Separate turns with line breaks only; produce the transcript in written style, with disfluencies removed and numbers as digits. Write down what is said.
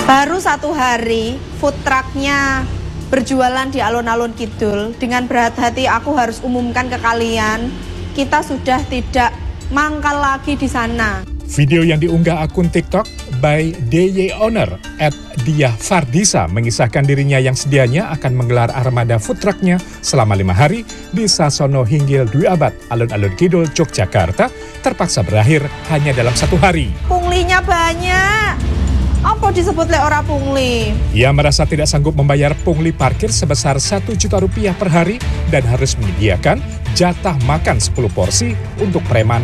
Baru 1 hari food trucknya berjualan di alun-alun Kidul. Dengan berat hati aku harus umumkan ke kalian, kita sudah tidak mangkal lagi di sana.
Video yang diunggah akun TikTok by DY Owner @diahfardisa mengisahkan dirinya yang sedianya akan menggelar armada food trucknya selama 5 hari di Sasono Hinggil Dwi Abad, alun-alun Kidul, Yogyakarta, terpaksa berakhir hanya dalam 1 hari.
Punglinya banyak. Apa disebut lek ora pungli?
Ia merasa tidak sanggup membayar pungli parkir sebesar Rp1 juta per hari dan harus menyediakan jatah makan 10 porsi untuk preman